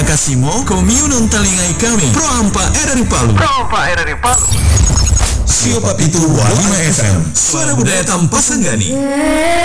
Terima kasih mo komiunon talingai kami Pro Ampa era di Palu. Siapa itu Walima FM, suara budaya tanpa sanggani.